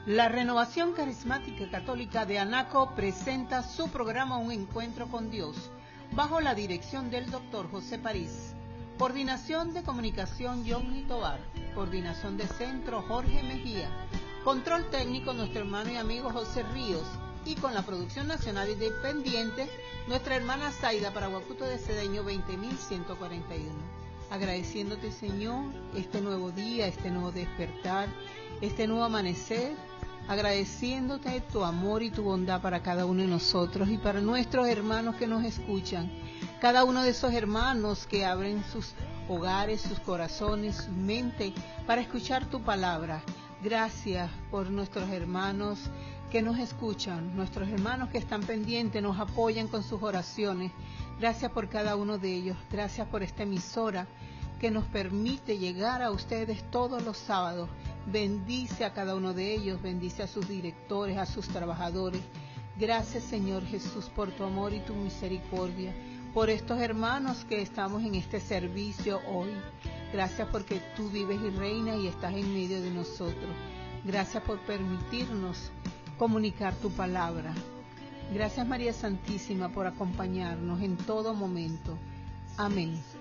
La Renovación Carismática Católica de Anaco presenta su programa Un Encuentro con Dios, bajo la dirección del Dr. José París. Coordinación de Comunicación, Johnny Tobar. Coordinación de Centro, Jorge Mejía. Control técnico, nuestro hermano y amigo José Ríos. Y con la producción nacional independiente, nuestra hermana Zaida para Guacuto de Cedeño 20141. Agradeciéndote, Señor, este nuevo día, este nuevo despertar, este nuevo amanecer, agradeciéndote tu amor y tu bondad para cada uno de nosotros y para nuestros hermanos que nos escuchan, cada uno de esos hermanos que abren sus hogares, sus corazones, su mente para escuchar tu palabra. Gracias por nuestros hermanos que nos escuchan, nuestros hermanos que están pendientes, nos apoyan con sus oraciones. Gracias por cada uno de ellos, gracias por esta emisora que nos permite llegar a ustedes todos los sábados. Bendice a cada uno de ellos, bendice a sus directores, a sus trabajadores. Gracias, Señor Jesús, por tu amor y tu misericordia, por estos hermanos que estamos en este servicio hoy. Gracias porque tú vives y reinas y estás en medio de nosotros. Gracias por permitirnos comunicar tu palabra. Gracias, María Santísima, por acompañarnos en todo momento. Amén.